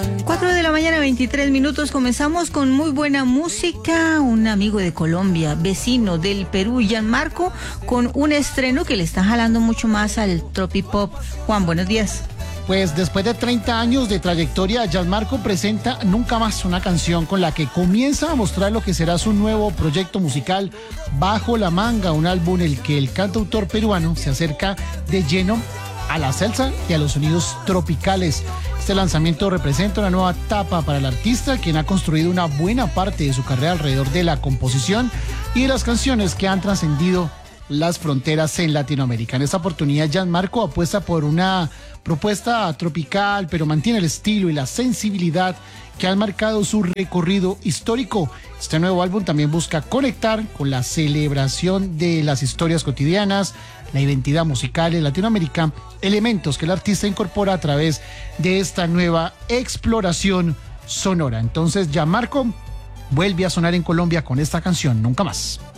4 de la mañana, 23 minutos. Comenzamos con muy buena música. Un amigo de Colombia, vecino del Perú, Gianmarco, con un estreno que le está jalando mucho más al tropipop. Juan, buenos días. Pues después de 30 años de trayectoria, Gianmarco presenta Nunca Más, una canción con la que comienza a mostrar lo que será su nuevo proyecto musical, Bajo la Manga, un álbum en el que el cantautor peruano se acerca de lleno a la salsa y a los sonidos tropicales. Este lanzamiento representa una nueva etapa para el artista, quien ha construido una buena parte de su carrera alrededor de la composición y de las canciones que han trascendido las fronteras en Latinoamérica. En esta oportunidad, Gianmarco apuesta por una propuesta tropical, pero mantiene el estilo y la sensibilidad que han marcado su recorrido histórico. Este nuevo álbum también busca conectar con la celebración de las historias cotidianas, la identidad musical de Latinoamérica, elementos que el artista incorpora a través de esta nueva exploración sonora. Entonces, Gianmarco vuelve a sonar en Colombia con esta canción, Nunca Más.